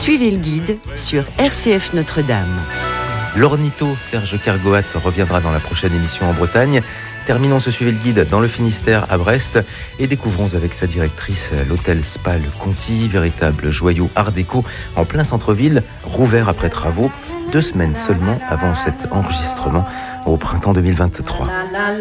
Suivez le guide sur RCF Notre-Dame. L'ornitho Serge Kergoat reviendra dans la prochaine émission en Bretagne. Terminons ce Suivez le guide dans le Finistère à Brest et découvrons avec sa directrice l'hôtel Spa Le Conti, véritable joyau art déco en plein centre-ville, rouvert après travaux, 2 semaines seulement avant cet enregistrement au printemps 2023.